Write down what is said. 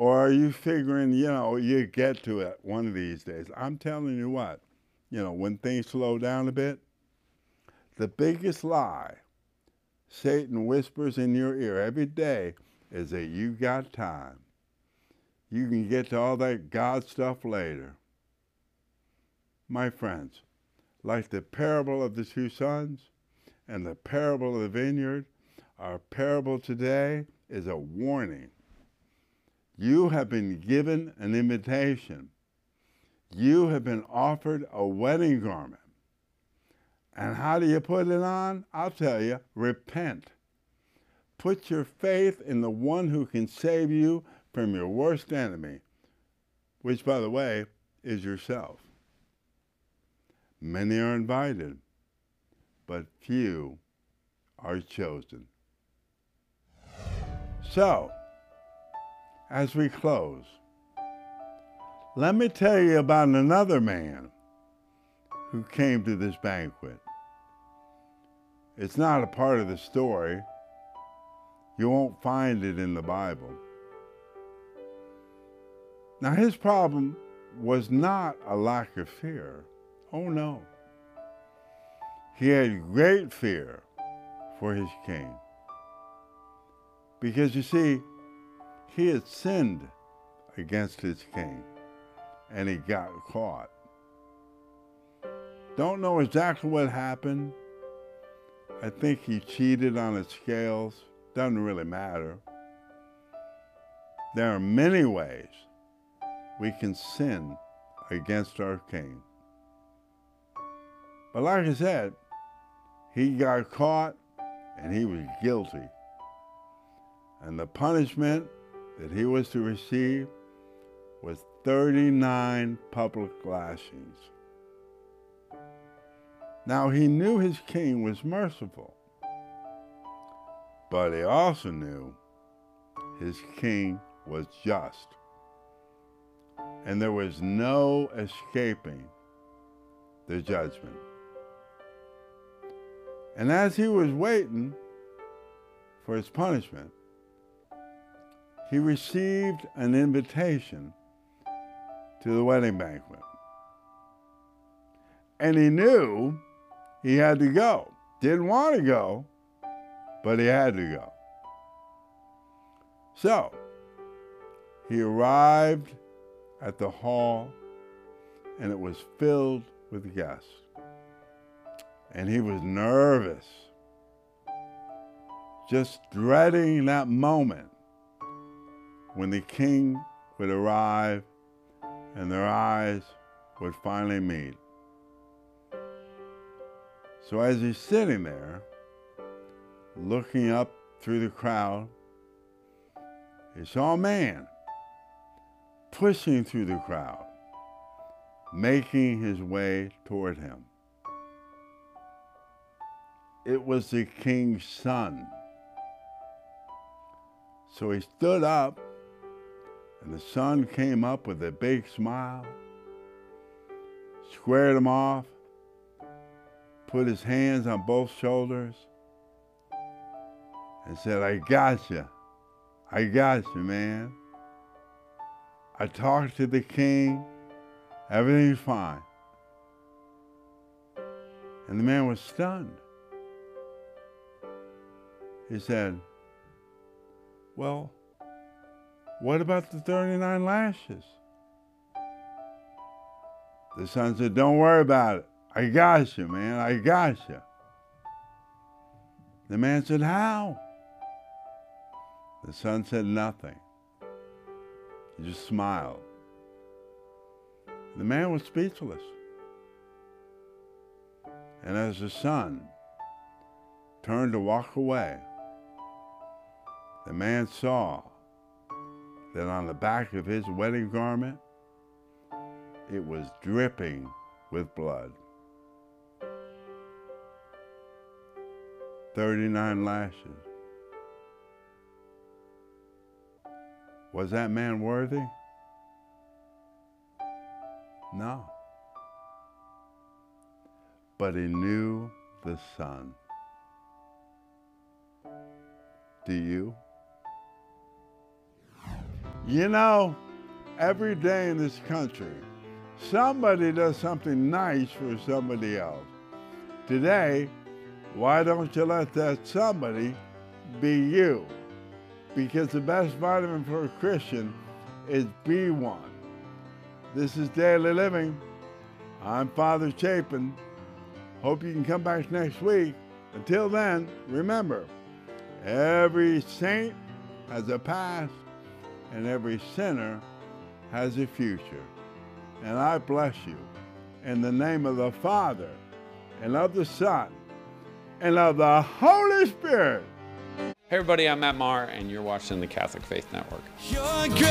Or are you figuring, you get to it one of these days? I'm telling you what, when things slow down a bit, the biggest lie Satan whispers in your ear every day is that you got time. You can get to all that God stuff later. My friends, like the parable of the two sons and the parable of the vineyard, our parable today is a warning. You have been given an invitation. You have been offered a wedding garment. And how do you put it on? I'll tell you, repent. Put your faith in the one who can save you from your worst enemy, which, by the way, is yourself. Many are invited, but few are chosen. So, as we close, let me tell you about another man who came to this banquet. It's not a part of the story. You won't find it in the Bible. Now, his problem was not a lack of fear. Oh, no. He had great fear for his king. Because, you see, he had sinned against his king, and he got caught. Don't know exactly what happened. I think he cheated on the scales. Doesn't really matter. There are many ways we can sin against our king. But like I said, he got caught and he was guilty. And the punishment that he was to receive was 39 public lashings. Now he knew his king was merciful, but he also knew his king was just. And there was no escaping the judgment. And as he was waiting for his punishment, he received an invitation to the wedding banquet. And he knew he had to go. Didn't want to go, but he had to go. So, he arrived at the hall, and it was filled with guests. And he was nervous, just dreading that moment when the king would arrive and their eyes would finally meet. So as he's sitting there, looking up through the crowd, he saw a man pushing through the crowd, making his way toward him. It was the king's son. So he stood up, and the son came up with a big smile, squared him off, put his hands on both shoulders, and said, I got you, man. I talked to the king, everything's fine. And the man was stunned. He said, well, what about the 39 lashes? The son said, don't worry about it. I got you, man, I got you. The man said, how? The son said nothing. He just smiled. The man was speechless. And as the son turned to walk away, the man saw that on the back of his wedding garment, it was dripping with blood. 39 lashes. Was that man worthy? No. But he knew the Son. Do you? You know, every day in this country, somebody does something nice for somebody else. Today, why don't you let that somebody be you? Because the best vitamin for a Christian is B1. This is Daily Living. I'm Father Chapin. Hope you can come back next week. Until then, remember, every saint has a past and every sinner has a future. And I bless you in the name of the Father and of the Son and of the Holy Spirit. Hey everybody, I'm Matt Maher, and you're watching the Catholic Faith Network.